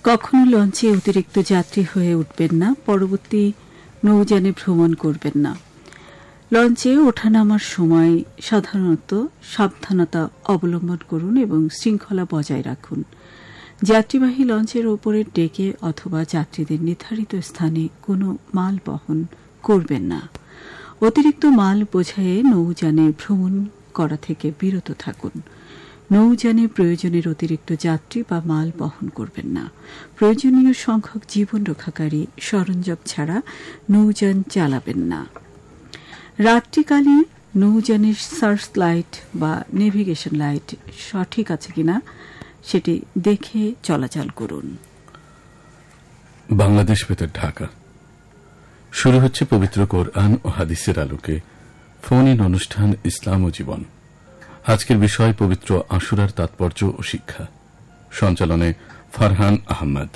কখনো লঞ্চে অতিরিক্ত যাত্রী হয়ে উঠবেন না, পরবর্তী নৌযানে ভ্রমণ করবেন না। লঞ্চে ওঠানামার সময় সাধারণত সাবধানতা অবলম্বন করুন এবং শৃঙ্খলা বজায় রাখুন। যাত্রীবাহী লঞ্চের ওপরের ডেকে অথবা যাত্রীদের নির্ধারিত স্থানে কোনো মাল বহন করবেন না। অতিরিক্ত মাল বোঝায়ে নৌযানে ভ্রমণ করা থেকে বিরত থাকুন। নৌযানে প্রয়োজনের অতিরিক্ত যাত্রী বা মাল বহন করবেন না। প্রয়োজনীয় সংখ্যক জীবন রক্ষাকারী সরঞ্জাম ছাড়া নৌযান চালাবেন না। রাত্রিকালীন নৌযানের সার্চ লাইট বা নেভিগেশন লাইট সঠিক আছে কিনা সেটি দেখে চলাচল করুন। বাংলাদেশ বেতার, ঢাকা। শুরু হচ্ছে পবিত্র কোরআন ও হাদিসের আলোকে ফোন ইন অনুষ্ঠান ইসলাম ও জীবন। আজকের বিষয় পবিত্র আশুরার তাৎপর্য ও শিক্ষা। সঞ্চালনে ফারহান আহমদ।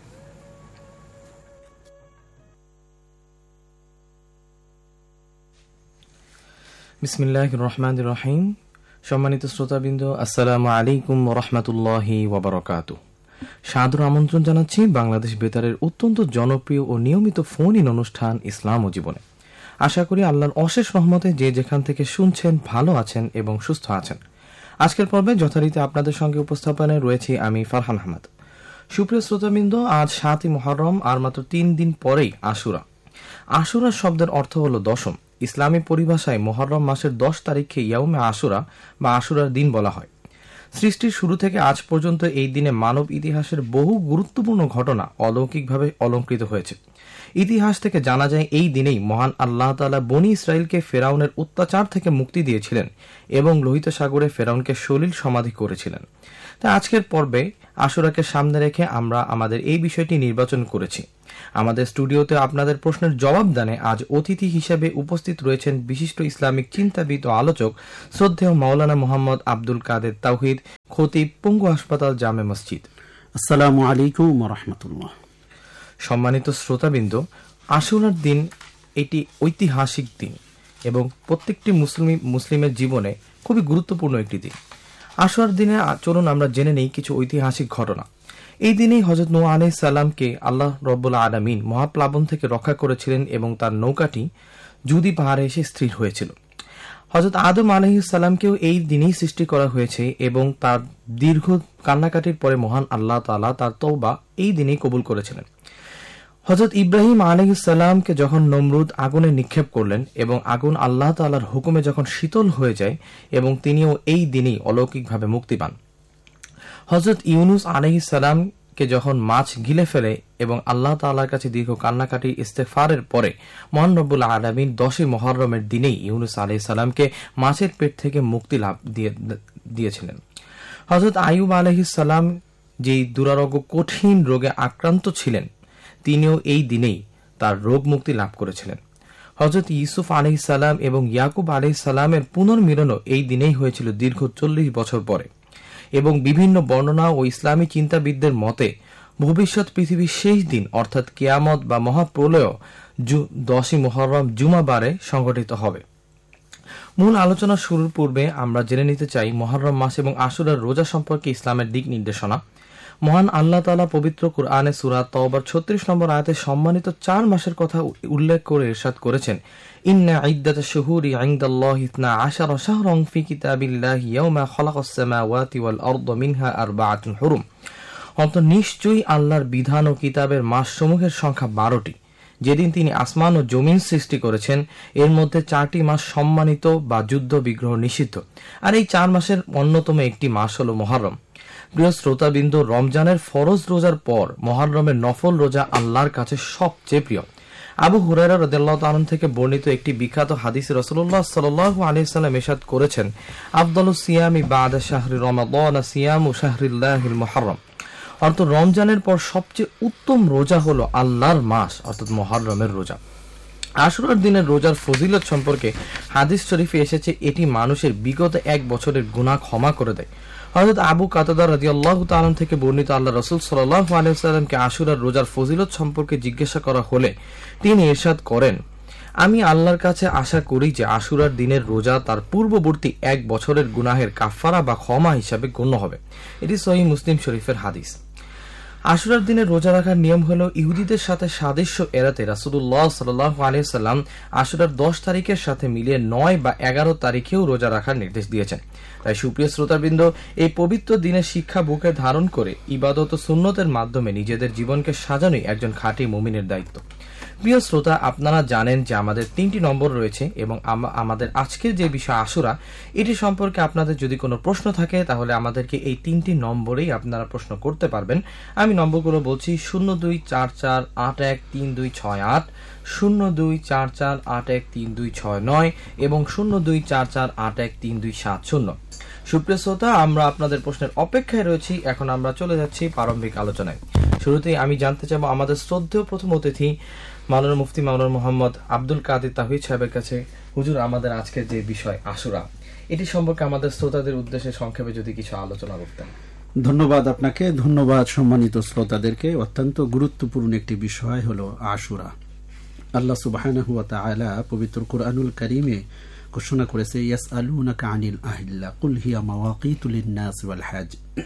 বিসমিল্লাহির রহমানির রহিম। সম্মানিত শ্রোতাবৃন্দ, আসসালামু আলাইকুম ওয়া রাহমাতুল্লাহি ওয়া বারাকাতুহু। সাদর আমন্ত্রণ জানাচ্ছি বাংলাদেশ বেতারের অত্যন্ত জনপ্রিয় ও নিয়মিত ফোন ইন অনুষ্ঠান ইসলাম ও জীবনে। আশা করি আল্লাহর অশেষ রহমতে যে যেখান থেকে শুনছেন ভালো আছেন এবং সুস্থ আছেন। আজকের পর্বে যথারীতি আপনাদের সঙ্গে উপস্থাপনায় রয়েছি আমি ফারহান আহমদ। সুপ্রিয় শ্রোতাবৃন্দ, আজ ৭ই মুহররম, আর মাত্র ৩ দিন পরেই আশুরা। আশুরা শব্দের অর্থ হল দশম। ইসলামী পরিভাষায় মুহররম মাসের ১০ তারিখকে ইয়াউমে আশুরা বা আশুরার দিন বলা হয়। সৃষ্টির শুরু থেকে আজ পর্যন্ত এই দিনে মানব ইতিহাসের বহু গুরুত্বপূর্ণ ঘটনা অলৌকিকভাবে অলঙ্কৃত হয়েছে। ইতিহাস থেকে জানা যায় এই দিনেই মহান আল্লাহ তাআলা বনী ইসরাইলকে ফেরাউনের অত্যাচার থেকে মুক্তি দিয়েছিলেন এবং লোহিত সাগরে ফেরাউনকে সলিল সমাধি করেছিলেন। তাই আজকের পর্বে আশুরাকে সামনে রেখে আমরা আমাদের এই বিষয়টি নির্বাচন করেছি। আমাদের স্টুডিওতে আপনাদের প্রশ্নের জবাব দানে আজ অতিথি হিসেবে উপস্থিত রয়েছেন বিশিষ্ট ইসলামিক চিন্তাবিদ ও আলোচক শ্রদ্ধেয় মাওলানা মোহাম্মদ আব্দুল কাদের তাওহিদ, খতিব, পঙ্গু হাসপাতাল, জামে মসজিদ। আসসালামু আলাইকুম ওয়া রাহমাতুল্লাহ। সম্মানিত শ্রোতাবৃন্দ, আশুরার দিন এটি ঐতিহাসিক দিন এবং প্রত্যেকটি মুসলিমের জীবনে খুবই গুরুত্বপূর্ণ একটি দিন। আশুরার দিনে চলুন আমরা জেনে নেই কিছু ঐতিহাসিক ঘটনা। এই দিনেই হযরত নূহ আলাইহিস সালামকে আল্লাহ রব্বুল আলামিন মহাপ্লাবন থেকে রক্ষা করেছিলেন এবং তার নৌকাটি জুদি পাহাড়ে এসে স্থির হয়েছিল। হযরত আদম আলাইহিস সালামকেও এই দিনেই সৃষ্টি করা হয়েছে এবং তার দীর্ঘ কান্নাকাটির পরে মহান আল্লাহ তাআলা তার তওবা এই দিনেই কবুল করেছিলেন। হযরত ইব্রাহিম আলাইহিস সালামকে যখন নমরুদ আগুনে নিক্ষেপ করলেন এবং আগুন আল্লাহ তাআলার হুকুমে যখন শীতল হয়ে যায় এবং তিনিও এই দিনেই অলৌকিকভাবে মুক্তি পান। হযরত ইউনুস আলাইহিস সালামকে যখন মাছ গিলে ফেলে এবং আল্লাহ তাআলার কাছে দীর্ঘ কান্নাকাটি ইস্তেগফারের পরে মহান রব্বুল আলামিন ১০ই মুহররমের দিনেই ইউনুস আলাইহিস সালামকে মাছের পেট থেকে মুক্তি লাভ দিয়েছিলেন। হযরত আইয়ুব আলাইহিস সালাম যেই দুরারোগ্য কঠিন রোগে আক্রান্ত ছিলেন, তিনিও এই দিনেই তার রোগ মুক্তি লাভ করেছিলেন। হযরত ইউসুফ আলাইহিস সালাম এবং ইয়াকুব আলাইহিস সালামের পুনর্মিলনও এই দিনেই হয়েছিল দীর্ঘ ৪০ বছর পরে। এবং বিভিন্ন বর্ণনা ও ইসলামী চিন্তাবিদদের মতে ভবিষ্যৎ পৃথিবীর শেষ দিন অর্থাৎ কিয়ামত বা মহাপ্রলয় ১০ই মুহররম জুমাবারে সংঘটিত হবে। মূল আলোচনা শুরুর পূর্বে আমরা জেনে নিতে চাই মুহররম মাস এবং আশুরার রোজা সম্পর্কে ইসলামের দিক নির্দেশনা। মহান আল্লাহ তাআলা পবিত্র কুরআনে সূরা তাওবার ৩৬ নম্বর আয়াতে সম্মানিত ৪ মাসের কথা উল্লেখ করে ইরশাদ করেছেন, ইন্না ইদ্দাতাশ শুহুরি ইনদাল্লাহি ১২ শাহরান ফি কিতাবিল্লাহি ইয়াওমা খালাকাস সামাওয়াতি ওয়াল আরদা মিনহা আরবাআতুন হুরুম। অর্থাৎ নিশ্চয়ই আল্লাহর বিধান ও কিতাবের মাসসমূহের সংখ্যা ১২টি। যেদিন তিনি আসমান ও জমিন সৃষ্টি করেছেন এর মধ্যে 4টি মাস সম্মানিত বা যুদ্ধ বিগ্রহ নিষিদ্ধ, আর এই 4 মাসের অন্যতম একটি মাস হল মুহররম। প্রিয় শ্রোতাবৃন্দ, রমজানের ফরজ রোজার পর মুহররমের নফল রোজা আল্লাহর কাছে সবচেয়ে প্রিয়। আবু হুরায়রা রাদিয়াল্লাহু তাআলা থেকে বর্ণিত একটি বিখ্যাত হাদিসে রাসূলুল্লাহ সাল্লাল্লাহু আলাইহি ওয়াসাল্লাম ইরশাদ করেছেন, আফদালুস সিয়ামি বা'দা শাহরি রমাদান সিয়ামু শাহরিল্লাহিল মুহররম। অর্থাৎ রমজানের পর সবচেয়ে উত্তম রোজা হলো আল্লাহর মাস অর্থাৎ মুহররমের রোজা। আশুরার দিনের রোজার ফজিলত সম্পর্কে হাদিস শরীফে এসেছে, এটি মানুষের বিগত ১ বছরের গুনাহ ক্ষমা করে দেয়। হযরত আবু কাতাদা রাদিয়াল্লাহু তাআলা থেকে বর্ণিত আল্লাহ রাসূল সাল্লাল্লাহু আলাইহি ওয়াসাল্লামকে আশুরার রোজার ফজিলত সম্পর্কে জিজ্ঞাসা করা হলে তিনি ইরশাদ করেন, আমি আল্লাহর কাছে আশা করি যে আশুরার দিনের রোজা তার পূর্ববর্তী ১ বছরের গুনাহের কাফারা বা ক্ষমা হিসাবে গণ্য হবে। এটি সহিহ মুসলিম শরীফের হাদিস। আশুরার দিনে রোজা রাখার নিয়ম হলো ইহুদিদের সাথে সাদৃশ্য এড়াতে রাসূলুল্লাহ সাল্লাল্লাহু আলাইহি সাল্লাম আশুরার 10 তারিখের সাথে মিলিয়ে 9 বা 11 তারিখেও রোজা রাখার নির্দেশ দিয়েছেন। তাই সুপ্রিয় শ্রোতাবৃন্দ, এই পবিত্র দিনের শিক্ষা বুকে ধারণ করে ইবাদত ও সুন্নতের মাধ্যমে নিজেদের জীবনকে সাজানোই একজন খাঁটি মুমিনের দায়িত্ব। প্রিয় শ্রোতা, আপনারা জানেন যে আমাদের 3টি নম্বর রয়েছে এবং আমাদের আজকের যে বিষয় আশুরা, এটি সম্পর্কে আপনাদের যদি কোনো প্রশ্ন থাকে তাহলে আমাদেরকে এই 3টি নম্বরেই আপনারা প্রশ্ন করতে পারবেন। আমি নম্বরগুলো বলছি: 0244813268, 0244813269 এবং 0244813270। সুপ্রিয় শ্রোতা, আমরা আপনাদের প্রশ্নের অপেক্ষায় রয়েছি। এখন আমরা চলে যাচ্ছি প্রারম্ভিক আলোচনায়। শুরুতেই আমি জানতে চাইব আমাদের শ্রদ্ধেয় প্রথম অতিথি মাওলানা মুফতি মাওলানা মোহাম্মদ আব্দুল কাদির তাহিদ সাহেবের কাছে। হুজুর, আমাদের আজকের যে বিষয় আশুরা, এটি সম্পর্কে আমাদের শ্রোতাদের উদ্দেশ্যে সংক্ষেপে যদি কিছু আলোচনা করতেন। ধন্যবাদ আপনাকে, ধন্যবাদ সম্মানিত শ্রোতাদেরকে। অত্যন্ত গুরুত্বপূর্ণ একটি বিষয় হলো আশুরা। আল্লাহ সুবহানাহু ওয়া তাআলা পবিত্র কুরআনুল কারীমে ঘোষণা করেছে, ইয়াসআলুনাকা আনিল আহিল্লা কুল হিয়া মাওয়াকিতু লিন-নাস ওয়াল হজ।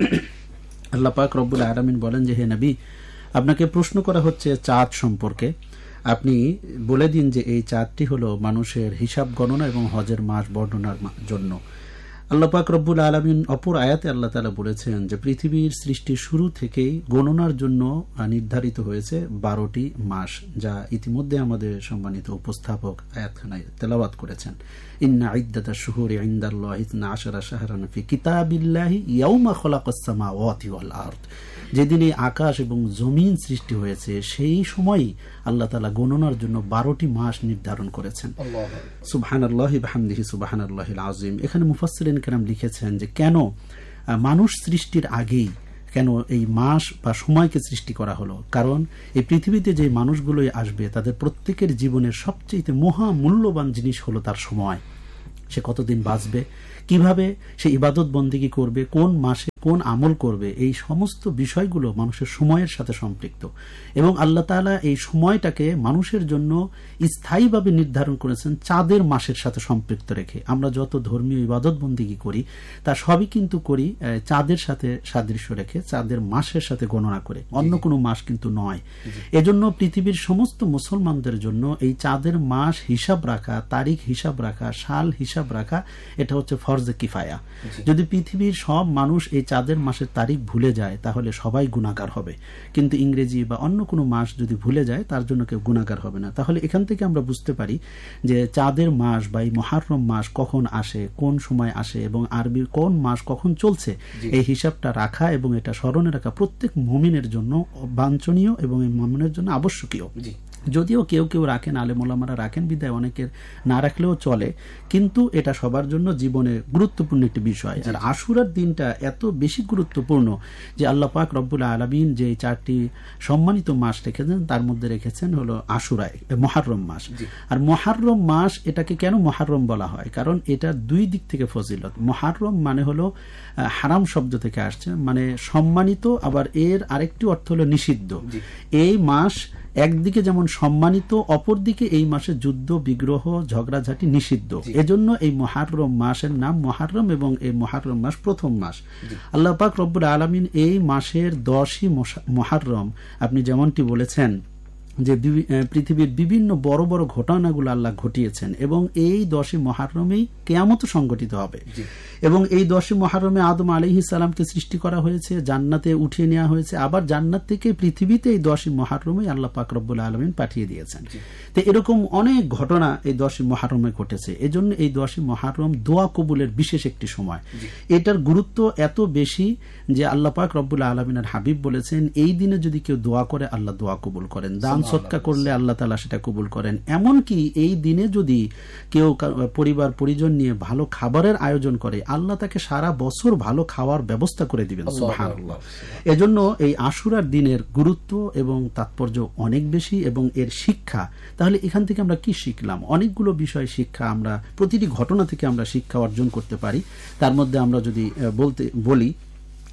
আল্লাহ পাক রব্বুল আলামিন বলেন যে, হে নবী, আপনাকে প্রশ্ন করা হচ্ছে চাঁদ সম্পর্কে। আপনি বলে দিন যে এই চাঁদটি হলো মানুষের হিসাব গণনা এবং হজের মাস বর্ণনার জন্য। আল্লাহ পাক রব্বুল আলামিন অপর আয়াতে আল্লাহ তাআলা বলেছেন যে পৃথিবীর সৃষ্টির শুরু থেকেই গণনার জন্য নির্ধারিত হয়েছে 12টি মাস, যা ইতিমধ্যে আমাদের সম্মানিত উপস্থাপক আয়াতখানায় তেলাওয়াত করেছেন। ইন্না ইদ্দাতাশ শুহুরি ইনদাল্লাহি 12 শাহরান ফি কিতাবিল্লাহি ইয়াউমা খালাকাস সামাওয়াতি ওয়াল আরদ। যেদিন এই আকাশ এবং জমিন সৃষ্টি হয়েছে সেই সময়ই আল্লাহ তাআলা গণনার জন্য 12টি মাস নির্ধারণ করেছেন। সুবহানাল্লাহি বিহামদিহি সুবহানাল্লাহিল আযীম। এখানে মুফাসসিরিন কেরাম লিখেছেন যে কেন মানুষ সৃষ্টির আগেই কেন এই মাস বা সময়কে সৃষ্টি করা হলো। কারণ এই পৃথিবীতে যে মানুষগুলোই আসবে তাদের প্রত্যেকের জীবনের সবচেয়ে মহামূল্যবান জিনিস হলো তার সময়। সে কতদিন বাঁচবে, কিভাবে সে ইবাদত বন্দেগী করবে, কোন মাসে কোন আমল করবে, এই সমস্ত বিষয়গুলো মানুষের সময়ের সাথে সম্পৃক্ত। এবং আল্লাহ তাআলা এই সময়টাকে মানুষের জন্য স্থায়ীভাবে নির্ধারণ করেছেন চাঁদের মাসের সাথে সম্পৃক্ত রেখে। আমরা যত ধর্মীয় ইবাদত বন্দেগী করি তা সবই কিন্তু করি চাঁদের সাথে সাদৃশ্য রেখে, চাঁদের মাসের সাথে গণনা করে, অন্য কোনো মাস কিন্তু নয়। এজন্য পৃথিবীর সমস্ত মুসলমানদের জন্য এই চাঁদের মাস হিসাব রাখা, তারিখ হিসাব রাখা, সাল হিসাব রাখা, এটা হচ্ছে ফরজে কিফায়া। যদি পৃথিবীর সব মানুষ এই চাঁদের মাসের তারিখ ভুলে যায় তাহলে সবাই গুনাহগার হবে, কিন্তু ইংরেজি বা অন্য কোনো মাস যদি ভুলে যায় তার জন্য কেউ গুনাহগার হবে না। তাহলে এখান থেকে আমরা বুঝতে পারি যে চাঁদের মাস বা এই মুহররম মাস কখন আসে, কোন সময় আসে এবং আরবির কোন মাস কখন চলছে, এই হিসাবটা রাখা এবং এটা স্মরণে রাখা প্রত্যেক মুমিনের জন্য বাঞ্ছনীয় এবং এই মুমিনের জন্য আবশ্যকীয়। যদিও কেউ কেউ রাখেন, আলেম ওলামারা রাখেন বিদায় অনেকের না রাখলেও চলে, কিন্তু এটা সবার জন্য জীবনে গুরুত্বপূর্ণ একটি বিষয়। আর আশুরার দিনটা এত বেশি গুরুত্বপূর্ণ যে আল্লাহ পাক রব্বুল আলামিন যে 4টি সম্মানিত মাস রেখেছেন তার মধ্যে রেখেছেন হলো আশুরায় মুহররম মাস। আর মুহররম মাস এটাকে কেন মুহররম বলা হয়? কারণ এটা দুই দিক থেকে ফজিলত। মুহররম মানে হলো হারাম শব্দ থেকে আসছে, মানে সম্মানিত, আবার এর আরেকটি অর্থ হলো নিষিদ্ধ। এই মাস একদিকে যেমন সম্মানিত, অপরদিকে এই মাসে যুদ্ধ বিগ্রহ ঝগড়াঝাটি নিষিদ্ধ। এজন্য এই মুহররম মাসের নাম মুহররম এবং এই মুহররম মাস প্রথম মাস। আল্লাহ পাক রব্বুল আলামিন এই মাসের 10ই মুহররম, আপনি যেমনটি বলেছেন যে পৃথিবীর বিভিন্ন বড় বড় ঘটনাগুলো আল্লাহ ঘটিয়েছেন এবং এই 10ই মুহররমেই কিয়ামত সংঘটিত হবে। এবং এই 10ই মুহররমে আদম আলাইহিস সালামকে সৃষ্টি করা হয়েছে, জান্নাতে উঠিয়ে নেওয়া হয়েছে, আবার জান্নাত থেকে পৃথিবীতে এই 10ই মুহররমেই আল্লাহ পাক রব্বুল আলামিন পাঠিয়ে দিয়েছেন। তো এরকম অনেক ঘটনা এই 10ই মুহররমে ঘটেছে। এজন্য এই 10ই মুহররম দোয়া কবুলের বিশেষ একটি সময়। এটার গুরুত্ব এত বেশি যে আল্লাহ পাক রব্বুল আলামিনের হাবিব বলেছেন এই দিনে যদি কেউ দোয়া করে আল্লাহ দোয়া কবুল করেন, দান সদকা করলে আল্লাহ তাআলা সেটা কবুল করেন। এমনকি এই দিনে যদি কেউ পরিবার পরিজন নিয়ে ভালো খাবারের আয়োজন করে আল্লাহ তাকে সারা বছর ভালো খাওয়ার ব্যবস্থা করে দিবেন। সুবহানাল্লাহ। এজন্য এই আশুরার দিনের গুরুত্ব এবং তাৎপর্য অনেক বেশি এবং এর শিক্ষা। তাহলে এখান থেকে আমরা কি শিখলাম? অনেকগুলো বিষয় শিক্ষা আমরা প্রতিটি ঘটনা থেকে আমরা শিক্ষা অর্জন করতে পারি। তার মধ্যে আমরা যদি বলি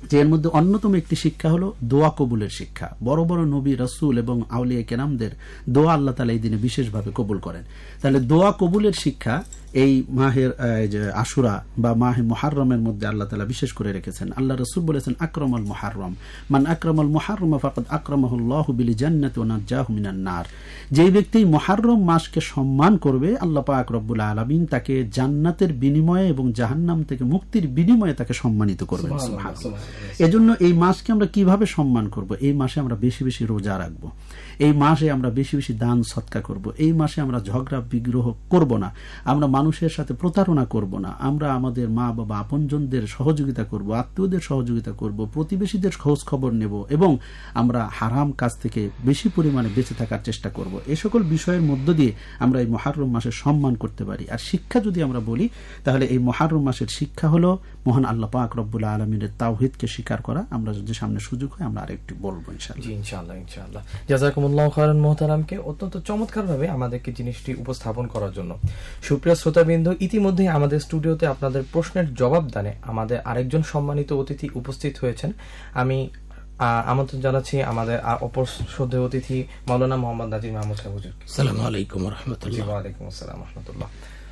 যে এর মধ্যে অন্যতম একটি শিক্ষা হলো দোয়া কবুলের শিক্ষা। বড় বড় নবী, রাসূল এবং আউলিয়া কেরামদের দোয়া আল্লাহ তাআলা এই দিনে বিশেষভাবে কবুল করেন। তাহলে দোয়া কবুলের শিক্ষা এই মাহের যে আশুরা বা মাহে মুহাররমের মধ্যে আল্লাহ তাআলা বিশেষ করে রেখেছেন। আল্লাহ রাসূল বলেছেন, আকরামাল মুহাররম মান আকরামাল মুহাররম ফাকাদ আকরামাহুল্লাহু বিল জান্নাতি ওয়া নাজ্জাহু মিনান নার। যেই ব্যক্তি মুহাররম মাসকে সম্মান করবে, আল্লাহ পাক রব্বুল আলামিন তাকে জান্নাতের বিনিময়ে এবং জাহান্নাম থেকে মুক্তির বিনিময়ে তাকে সম্মানিত করবেন। সুবহানাল্লাহ। এজন্য এই মাসকে আমরা কিভাবে সম্মান করব? এই মাসে আমরা বেশি বেশি রোজা রাখবো, এই মাসে আমরা বেশি বেশি দান সদকা করব, এই মাসে আমরা ঝগড়া বিগ্রহ করব না, আমরা মানুষের সাথে প্রতারণা করব না, আমরা আমাদের মা বাবা আপনজনদের সহযোগিতা করব, আত্মীয়দের সহযোগিতা করব, প্রতিবেশীদের খোঁজ খবর নেব এবং আমরা হারাম কাজ থেকে বেশি পরিমাণে বেঁচে থাকার চেষ্টা করব। এই সকল বিষয়ের মধ্য দিয়ে আমরা এই মুহাররম মাসের সম্মান করতে পারি। আর শিক্ষা যদি আমরা বলি, তাহলে এই মুহাররম মাসের শিক্ষা হলো মহান আল্লাহ পাক রব্বুল আলামিনের তাওহীদকে স্বীকার করা। আমরা যদি সামনে সুযোগ হয় আমরা আরেকটু বলবো ইনশাআল্লাহ। ইনশাআল্লাহ। জাযাকুমুল্লাহু খায়রান মুহতারামকে অত্যন্ত চমৎকারভাবে আমাদেরকে জিনিসটি উপস্থাপন করার জন্য। সুপ্রিয় শ্রোতাবৃন্দ, ইতিমধ্যেই আমাদের স্টুডিওতে আপনাদের প্রশ্নের জবাব দানে আমাদের আরেকজন সম্মানিত অতিথি উপস্থিত হয়েছেন। আমি আমন্ত্রণ জানাচ্ছি আমাদের অপর শ্রদ্ধেয় অতিথি মাওলানা মোহাম্মদ নাজির মাহমুদ সাহেব হুজুরকে। আসসালামু আলাইকুম ওয়া রাহমাতুল্লাহ। ওয়া আলাইকুম আসসালাম ওয়া রাহমাতুল্লাহ।